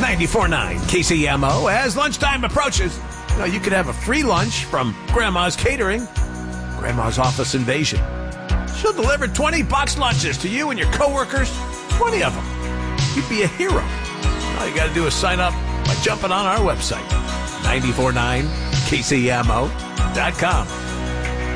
94.9 KCMO. As lunchtime approaches, you could have a free lunch from Grandma's Catering, Grandma's Office Invasion. She'll deliver $20 lunches to you and your coworkers, 20 of them. You'd be a hero. All you got to do is sign up by jumping on our website, 949KCMO.com.